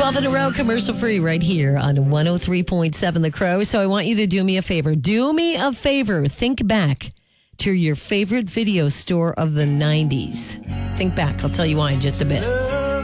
12 in a row, commercial free, right here on 103.7 The Crow. So I want you to do me a favor. Do me a favor. Think back to your favorite video store of the 90s. Think back. I'll tell you why in just a bit.